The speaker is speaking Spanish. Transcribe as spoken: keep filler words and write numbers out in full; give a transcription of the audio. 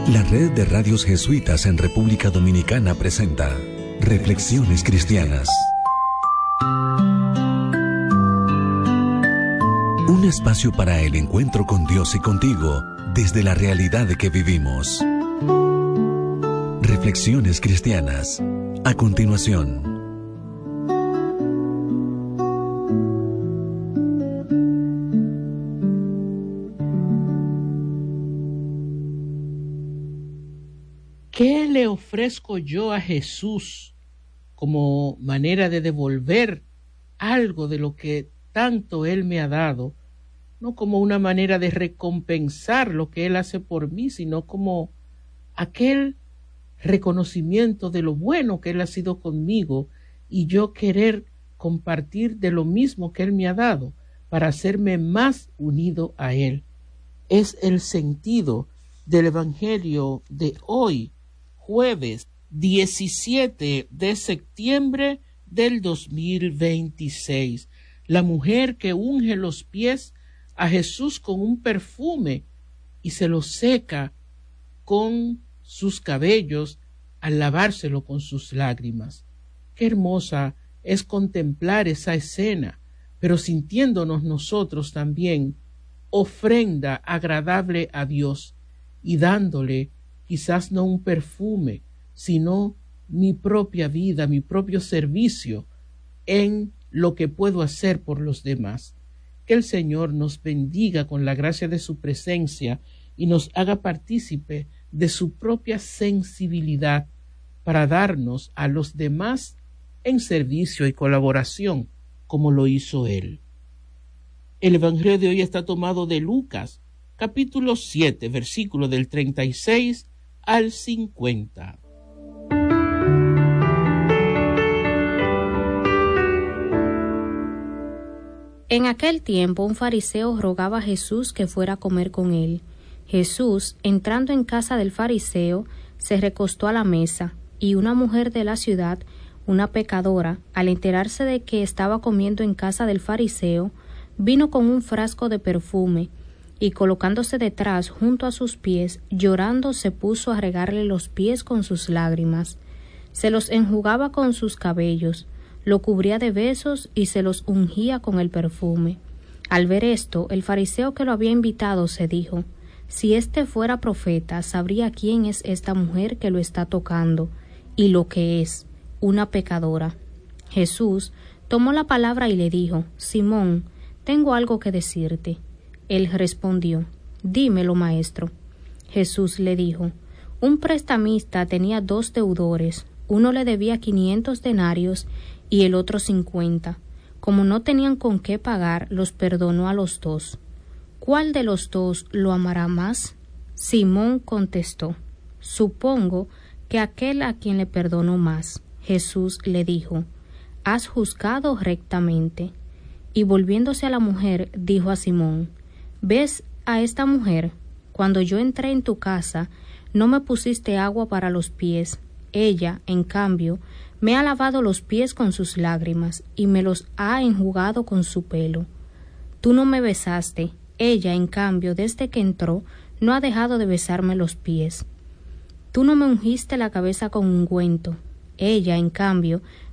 La red de radios jesuitas en República Dominicana presenta Reflexiones Cristianas. Un espacio para el encuentro con Dios y contigo desde la realidad que vivimos. Reflexiones Cristianas. A continuación. ¿Qué le ofrezco yo a Jesús como manera de devolver algo de lo que tanto Él me ha dado? No como una manera de recompensar lo que Él hace por mí, sino como aquel reconocimiento de lo bueno que Él ha sido conmigo y yo querer compartir de lo mismo que Él me ha dado para hacerme más unido a Él. Es el sentido del Evangelio de hoy, jueves diecisiete de septiembre del dos mil veintiséis. La mujer que unge los pies a Jesús con un perfume y se lo seca con sus cabellos al lavárselo con sus lágrimas. Qué hermosa es contemplar esa escena, pero sintiéndonos nosotros también ofrenda agradable a Dios y dándole quizás no un perfume, sino mi propia vida, mi propio servicio en lo que puedo hacer por los demás. Que el Señor nos bendiga con la gracia de su presencia y nos haga partícipe de su propia sensibilidad para darnos a los demás en servicio y colaboración, como lo hizo Él. El Evangelio de hoy está tomado de Lucas, capítulo siete, versículo del treinta y seis al cincuenta. En aquel tiempo un fariseo rogaba a Jesús que fuera a comer con él. Jesús, entrando en casa del fariseo, se recostó a la mesa, y una mujer de la ciudad, una pecadora, al enterarse de que estaba comiendo en casa del fariseo, vino con un frasco de perfume, y colocándose detrás junto a sus pies, llorando se puso a regarle los pies con sus lágrimas. Se los enjugaba con sus cabellos, lo cubría de besos y se los ungía con el perfume. Al ver esto, el fariseo que lo había invitado se dijo: si éste fuera profeta, sabría quién es esta mujer que lo está tocando, y lo que es, una pecadora. Jesús tomó la palabra y le dijo: Simón, tengo algo que decirte. Él respondió: dímelo, maestro. Jesús le dijo: un prestamista tenía dos deudores, uno le debía quinientos denarios y el otro cincuenta. Como no tenían con qué pagar, los perdonó a los dos. ¿Cuál de los dos lo amará más? Simón contestó: supongo que aquel a quien le perdonó más. Jesús le dijo: has juzgado rectamente. Y volviéndose a la mujer, dijo a Simón: ¿ves a esta mujer? Cuando yo entré en tu casa, no me pusiste agua para los pies. Ella, en cambio, me ha lavado los pies con sus lágrimas y me los ha enjugado con su pelo. Tú no me besaste. Ella, en cambio, desde que entró, no ha dejado de besarme los pies. Tú no me ungiste la cabeza con ungüento. Ella, en cambio,